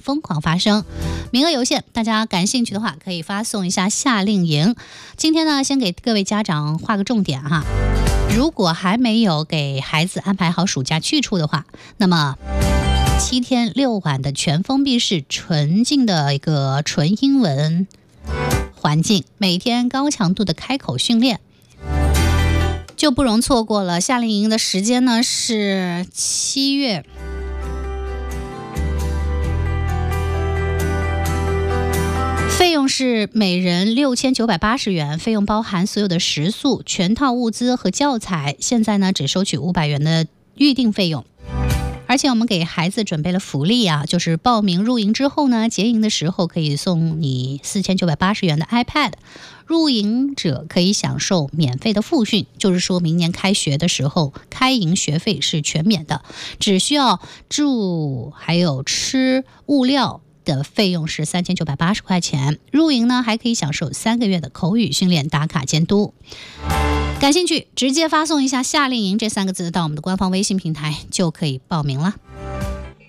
疯狂发生。名额有限，大家感兴趣的话可以发送一下夏令营。今天呢，先给各位家长画个重点哈，如果还没有给孩子安排好暑假去处的话，那么7天6晚的全封闭式纯净的一个纯英文环境，每天高强度的开口训练，就不容错过了。夏令营的时间呢是7月。费用是每人6980元，费用包含所有的食宿、全套物资和教材。现在呢，只收取500元的预定费用。而且我们给孩子准备了福利啊，就是报名入营之后呢，结营的时候可以送你4980元的 iPad， 入营者可以享受免费的复训，就是说明年开学的时候，开营学费是全免的，只需要住还有吃物料的费用是3980块钱。入营呢还可以享受3个月的口语训练、打卡监督。感兴趣直接发送一下夏令营这3个字到我们的官方微信平台就可以报名了。